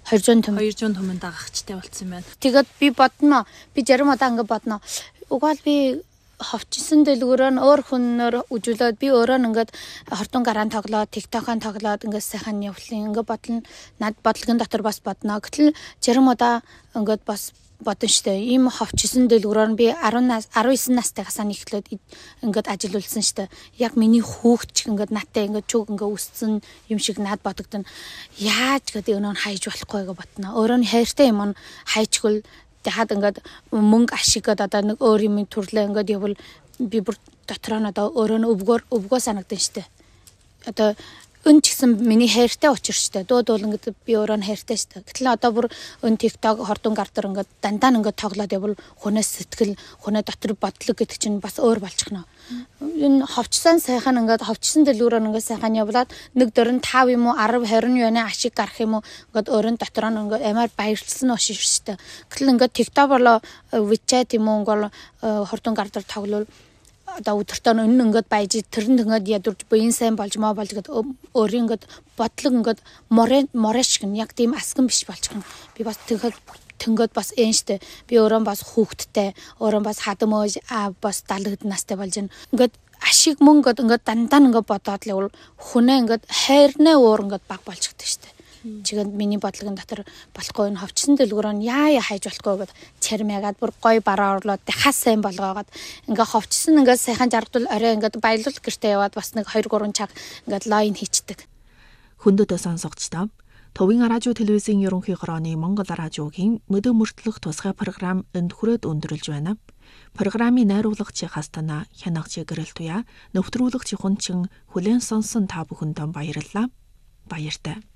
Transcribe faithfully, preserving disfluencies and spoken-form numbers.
хоёр зуун түмэн. хоёр зуун түмэн дагагчтай болсон байна. Тэгээд би бодно. Би зарим удаа ингэ бодно. Угаал би ховчсон дэлгүүрөө өөр хүнээр үжүүлээд би өөрөө ингээд хортон гараан тоглоод TikTok- aan тоглоод ингээд сайхан явуулын ингээд бодлоо над бодлогын дотор бас бодно. Гэтэл зарим удаа ингээд бас бодсон штэ. Ийм ховчсон дэлгүүрээр би арван нас арван девять настайгаас эхлээд ингээд ажиллаулсан штэ. Яг миний хүүхч ингээд надтай ингээд чуг ингээд үссэн юм шиг над бодогдно. Яаж гэдэг өнөө хайж болохгүй гэж ботно. Өөрөө нь хайртай юм хайчгүй хаад ингээд мөнгө ашиглаад одоо нэг өөр юм төрлөө ингээд явбал би бүр дотроо нь одоо өөрөө нь өвгөр өвгөө санагдсан штэ. Одоо өн ч гэсэн миний хайртай учир штэ. Дууд бол ингээд би өөрөө нь хайртай штэ. Гэтэл одоо бүр өн TikTok хортон гардер ингээд дандаа ингээд тоглоод явбал хүнээс сэтгэл хүнээ дотор бодлого гэдэг чинь бас өөр болчихно. Энэ ховчсан сайхан ингээд ховчсон дэлгүүрээр ингээд сайхан явлаад нэг дөрөн тав юм уу арав хорин юуны ашиг гарах юм уу ингээд өөрön дотор нь ингээд амар баярлсан ошин штэ. Гэтэл ингээд TikTok болоо WeChat юм уу ингээд хортон гардер тоглол одоо өдөртөө өнө ингээд баяж тэрэн ингээд ядурж буян сайн болж маа болж гээд өөрийн ингээд бодлого ингээд море морешг нь яг тийм асган биш болчихно. Би бас тэгэхэд тэнгод бас энэштэй би өөрөө бас хүүхдтэй өөрөө бас хадам өөж а бас далагд настай болж байна. Ингээд ашиг мөнгөд ингээд дандаа ингээд бодоод л хүнээ ингээд хайрнаа уур ингээд баг болчихдаг штэ. Чигэнд миний бодлогын дотор болохгүй энэ ховчсон дэлгүүрөө яа яа хайж болохгүй гэд чарм ягаад бүр гой бараа орлоод хас сайн болгоогоод ингээд ховчсон ингээд сайхан жаргадвал орой ингээд баялуул гэртээ яваад бас нэг хоёр гурван цаг ингээд лайн хийчдэг. Хүндэт сонсогчдоо Төвийн радио телевизийн ерөнхий хорооны Монгол радиогийн мөдөө мөртлөх тусгай програм энд хүрээд өндөрлж байна. Программын найруулагчийн хастана хянагчийн гэрэлтуя нөвтрүүлэгч хунчин хүлээн сонсон та бүхэндээ баярлалаа. Баяртай.